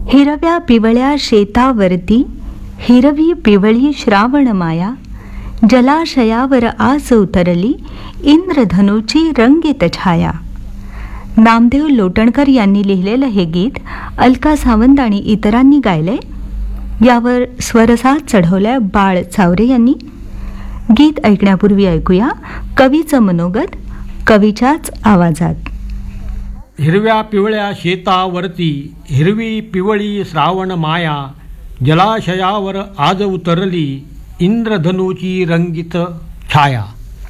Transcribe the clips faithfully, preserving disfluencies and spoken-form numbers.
हिरव्या पिवळ्या शेतावरती हिरवी पिवळी श्रावणमाया, जलाशयावर आज उतरली इंद्रधनुची रंगीत छाया. नामदेव लोटणकर यांनी लिहिलेलं हे गीत अलका सावंत आणि इतरांनी गायले. यावर स्वरसाद चढवलाय बाळ चावरे यांनी. गीत ऐकण्यापूर्वी ऐकूया कवीचं मनोगत कवीच्याच आवाजात. हिरव्या पिवळ्या शेतावरती हिरवी पिवळी श्रावण माया, जलाशयावर आज उतरली इंद्रधनुची रंगीत छाया.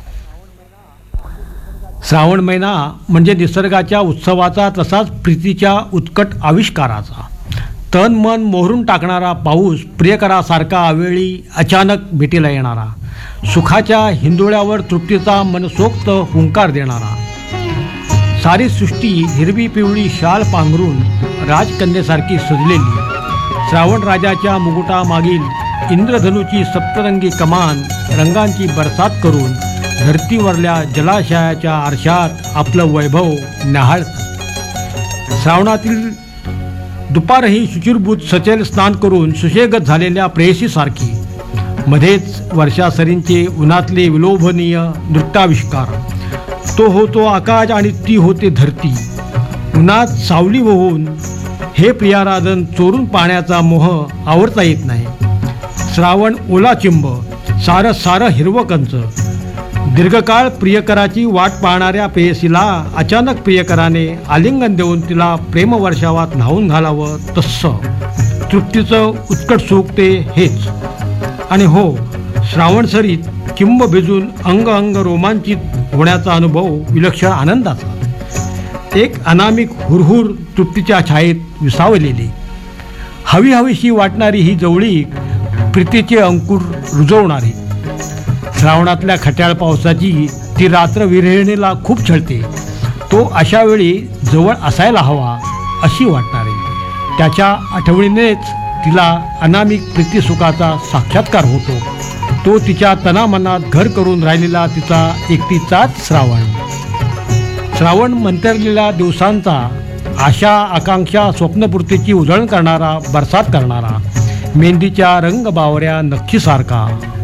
श्रावण महिना म्हणजे निसर्गाच्या उत्सवाचा, तसाच प्रीतीच्या उत्कट आविष्काराचा. तन मन मोहरून टाकणारा पाऊस, प्रियकरासारखा अवेळी अचानक भेटीला येणारा, सुखाच्या हिंदोळ्यावर तृप्तीचा मनसोक्त हुंकार देणारा. सारी सृष्टी हिरवी पिवळी शाल पांघरून राजकन्येसारखी सजलेली, श्रावण राजाच्या मुकुटामागील इंद्रधनुची सप्तरंगी कमान रंगांची बरसात करून धरतीवरल्या जलाशयाच्या आरशात आपलं वैभव न्याहाळतं. श्रावणातील दुपारही शुचिरभूत सचेल स्नान करून सुशेगत झालेल्या प्रेयसीसारखी, मध्येच वर्षासरींचे उन्हातले विलोभनीय नृत्याविष्कार. तो होतो आकाश आणि ती होते धरती. उन्हात सावली होऊन हे प्रियाराधन चोरून पाण्याचा मोह आवरता येत नाही. श्रावण ओला चिंब, सारं सारं हिरवं कंच. दीर्घकाळ प्रियकराची वाट पाहणाऱ्या प्रेयसीला अचानक प्रियकराने आलिंगन देऊन तिला प्रेमवर्षावात न्हावून घालावं, तस्सं तृप्तीचं उत्कट सुख ते हेच. आणि हो, श्रावणसरीत चिंब भिजून अंग अंग रोमांचित होण्याचा अनुभव विलक्षण आनंदाचा. एक अनामिक हुरहुर तृप्तीच्या छायेत विसावलेली, हवी हवीशी वाटणारी ही जवळीक, प्रीतीचे अंकुर रुजवणारी. श्रावणातल्या खट्याळ पावसाची ती रात्र विरहिणीला खूप छळते. तो अशा वेळी जवळ असायला हवा अशी वाटणारी. त्याच्या आठवणीनेच तिला अनामिक प्रीतीसुखाचा साक्षात्कार होतो. तो तिच्या तनामनात घर करून राहिलेला तिचा एकटीचाच श्रावण. श्रावण मंतरलेल्या दिवसांचा, आशा आकांक्षा स्वप्नपूर्तीची उजळण करणारा, बरसात करणारा, मेहंदीच्या रंगबावऱ्या नक्षीसारखा.